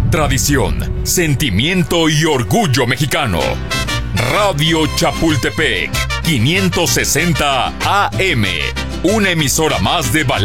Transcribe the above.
Tradición, sentimiento y orgullo mexicano. Radio Chapultepec, 560 AM. Una emisora más de Balance.